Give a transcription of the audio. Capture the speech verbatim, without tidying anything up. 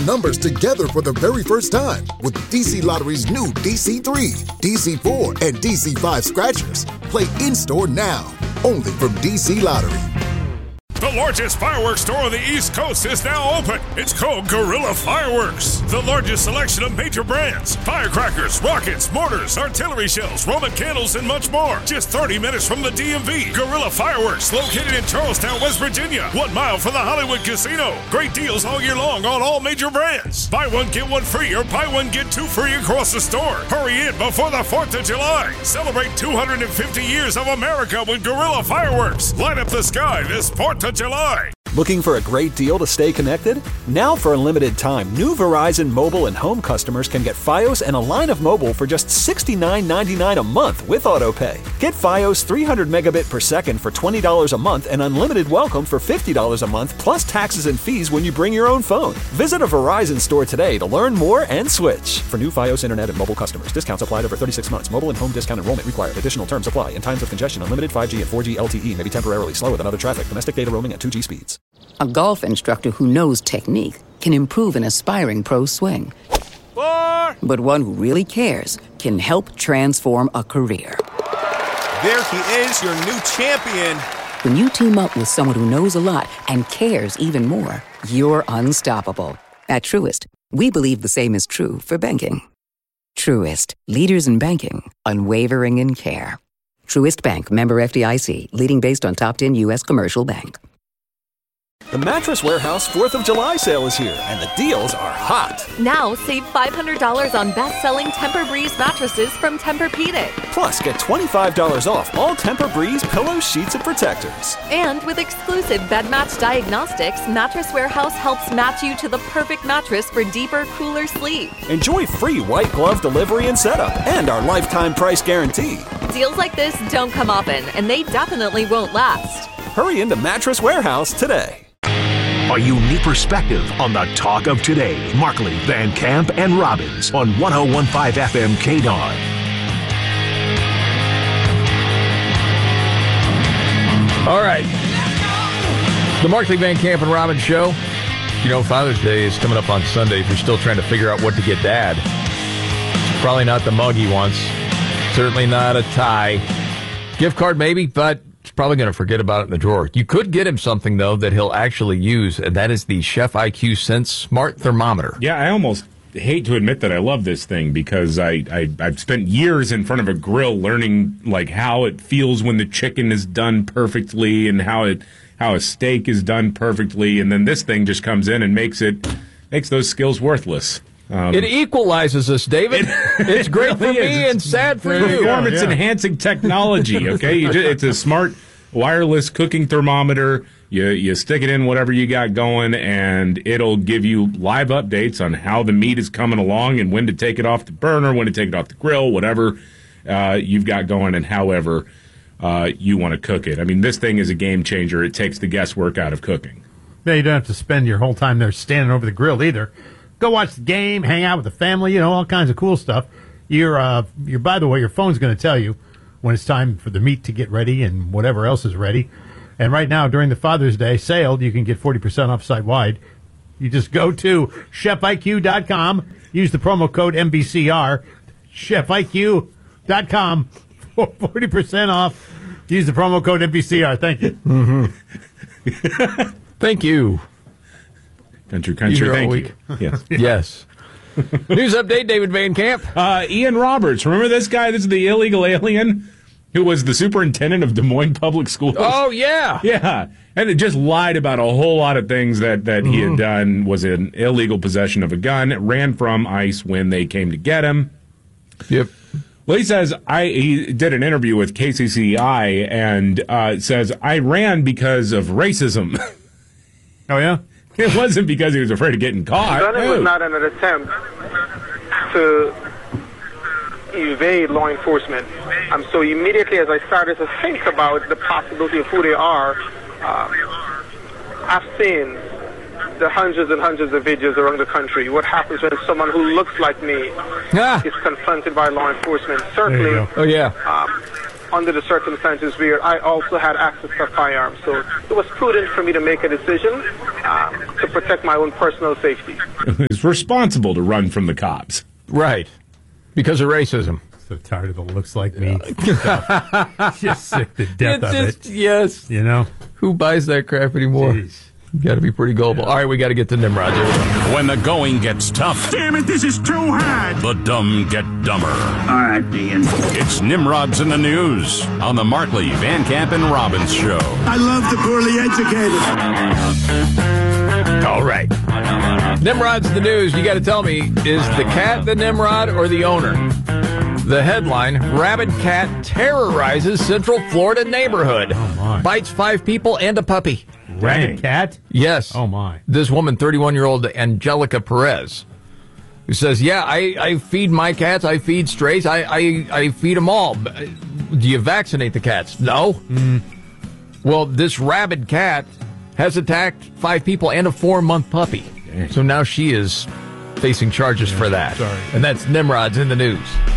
numbers together for the very first time with D C Lottery's new D C three, D C four, and D C five scratchers. Play in-store now, only from D C Lottery. The largest fireworks store on the East Coast is now open. It's called Guerrilla Fireworks. The largest selection of major brands, firecrackers, rockets, mortars, artillery shells, Roman candles, and much more. Just thirty minutes from the D M V. Guerrilla Fireworks, located in Charlestown, West Virginia. One mile from the Hollywood Casino. Great deals all year long on all major brands. Buy one, get one free, or buy one, get two free across the store. Hurry in before the fourth of July. Celebrate two hundred fifty years of America with Guerrilla Fireworks. Light up the sky this fourth of July. Looking for a great deal to stay connected? Now for a limited time, new Verizon mobile and home customers can get Fios and a line of mobile for just sixty-nine ninety-nine a month with AutoPay. Get Fios three hundred megabit per second for twenty dollars a month and unlimited welcome for fifty dollars a month plus taxes and fees when you bring your own phone. Visit a Verizon store today to learn more and switch. For new Fios internet and mobile customers, discounts applied over thirty-six months. Mobile and home discount enrollment required. Additional terms apply. In times of congestion, unlimited five G and four G L T E may be temporarily slower than other traffic. Domestic data roaming at two G speeds. A golf instructor who knows technique can improve an aspiring pro's swing. Four. But one who really cares can help transform a career. There he is, your new champion. When you team up with someone who knows a lot and cares even more, you're unstoppable. At Truist, we believe the same is true for banking. Truist, leaders in banking, unwavering in care. Truist Bank, member F D I C, leading based on top ten U S commercial bank. The Mattress Warehouse fourth of July sale is here, and the deals are hot. Now save five hundred dollars on best-selling Tempur-Breeze mattresses from Tempur-Pedic. Plus, get twenty-five dollars off all Tempur-Breeze pillows, sheets, and protectors. And with exclusive bed match diagnostics, Mattress Warehouse helps match you to the perfect mattress for deeper, cooler sleep. Enjoy free white glove delivery and setup, and our lifetime price guarantee. Deals like this don't come often, and they definitely won't last. Hurry into Mattress Warehouse today. A unique perspective on the talk of today. Markley, Van Camp, and Robbins on one oh one point five F M K D O N. All right. The Markley, Van Camp, and Robbins show. You know, Father's Day is coming up on Sunday. If you're still trying to figure out what to get Dad, it's probably not the mug he wants. Certainly not a tie. Gift card maybe, but he's probably going to forget about it in the drawer. You could get him something, though, that he'll actually use, and that is the Chef I Q Sense Smart Thermometer. Yeah, I almost hate to admit that I love this thing because I, I, I've spent years in front of a grill learning like how it feels when the chicken is done perfectly and how it how a steak is done perfectly, and then this thing just comes in and makes it makes those skills worthless. Um, it equalizes us, David. It, it's great really for me and sad for you. Performance-enhancing technology, okay? You just, it's a smart wireless cooking thermometer. You you stick it in whatever you got going, and it'll give you live updates on how the meat is coming along and when to take it off the burner, when to take it off the grill, whatever uh, you've got going, and however uh, you want to cook it. I mean, this thing is a game changer. It takes the guesswork out of cooking. Yeah, you don't have to spend your whole time there standing over the grill either. Go watch the game, hang out with the family, you know, all kinds of cool stuff. You're, uh, you're. By the way, your phone's going to tell you when it's time for the meat to get ready and whatever else is ready. And right now, during the Father's Day sale, you can get forty percent off site-wide. You just go to chef I Q dot com, use the promo code M B C R, chef I Q dot com for forty percent off. Use the promo code M B C R. Thank you. Mm-hmm. Thank you. Country, country, you thank week. you. Yes. Yes. News update, David Van Camp. Uh, Ian Roberts. Remember this guy? This is the illegal alien who was the superintendent of Des Moines Public Schools. Oh, yeah. Yeah. And it just lied about a whole lot of things that, that mm-hmm. he had done, was in illegal possession of a gun, ran from ICE when they came to get him. Yep. Well, he says, I he did an interview with K C C I and uh, says, I ran because of racism. Oh, yeah? It wasn't because he was afraid of getting caught. Gunning was not an attempt to evade law enforcement. Um, so immediately as I started to think about the possibility of who they are, um, I've seen the hundreds and hundreds of videos around the country. What happens when someone who looks like me ah. is confronted by law enforcement? Certainly, oh yeah. Um, under the circumstances where I also had access to a firearm. So it was prudent for me to make a decision um, to protect my own personal safety. It's responsible to run from the cops. Right. Because of racism. So tired of the looks like me. Just sick to death It's of just, it. Yes. You know? Who buys that crap anymore? Jeez. You got to be pretty gullible. All right, we got to get to Nimrod. When the going gets tough, Damn it, this is too hard. the dumb get dumber. All right, Ian. It's Nimrod's in the News on the Markley, Van Camp, and Robbins Show. I love the poorly educated. All right. Nimrod's in the News. You got to tell me, is the cat the Nimrod or the owner? The headline, Rabid Cat Terrorizes Central Florida Neighborhood. Oh, my. Bites five people and a puppy. Rabid cat? Yes. Oh, my. This woman, thirty-one-year-old Angelica Perez, who says, yeah, I, I feed my cats, I feed strays, I, I, I feed them all. Do you vaccinate the cats? No. Mm. Well, this rabid cat has attacked five people and a four-month puppy. Dang. So now she is facing charges yeah, for that. Sorry. And that's Nimrod's in the News.